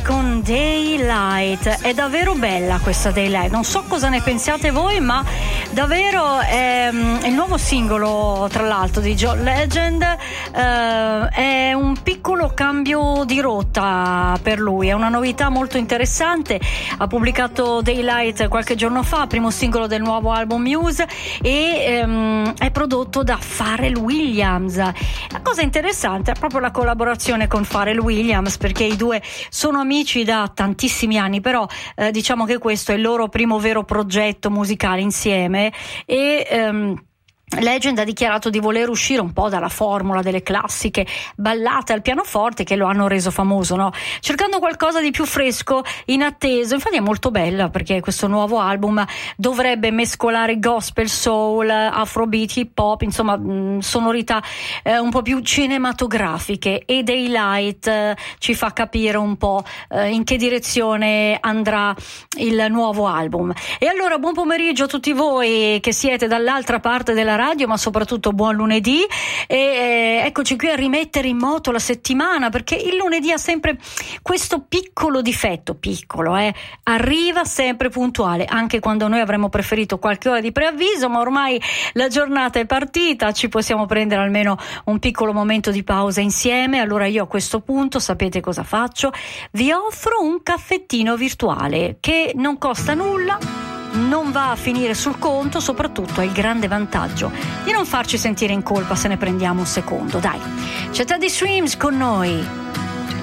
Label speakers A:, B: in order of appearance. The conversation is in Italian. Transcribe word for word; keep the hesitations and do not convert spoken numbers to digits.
A: con Daylight. È davvero bella questa Daylight, non so cosa ne pensiate voi, ma davvero è il nuovo singolo, tra l'altro, di John Legend. Eh, è un piccolo cambio di rotta per lui, è una novità molto interessante. Ha pubblicato Daylight qualche giorno fa, primo singolo del nuovo album Muse, e ehm, è prodotto da Pharrell Williams. La cosa interessante è proprio la collaborazione con Pharrell Williams, perché i due sono amici da tantissimi anni, però eh, diciamo che questo è il loro primo vero progetto musicale insieme. E ehm, Legend ha dichiarato di voler uscire un po' dalla formula delle classiche ballate al pianoforte che lo hanno reso famoso, no? Cercando qualcosa di più fresco, inatteso. Infatti è molto bella, perché questo nuovo album dovrebbe mescolare gospel, soul, afrobeat, hip hop, insomma mh, sonorità eh, un po' più cinematografiche, e Daylight eh, ci fa capire un po' eh, in che direzione andrà il nuovo album. E allora buon pomeriggio a tutti voi che siete dall'altra parte della radio, ma soprattutto buon lunedì, e eh, eccoci qui a rimettere in moto la settimana, perché il lunedì ha sempre questo piccolo difetto, piccolo, eh, arriva sempre puntuale, anche quando noi avremmo preferito qualche ora di preavviso, ma ormai la giornata è partita, ci possiamo prendere almeno un piccolo momento di pausa insieme. Allora io a questo punto sapete cosa faccio? Vi offro un caffettino virtuale che non costa nulla, non va a finire sul conto, soprattutto ha il grande vantaggio di non farci sentire in colpa se ne prendiamo un secondo. Dai, c'è Teddy Swims con noi.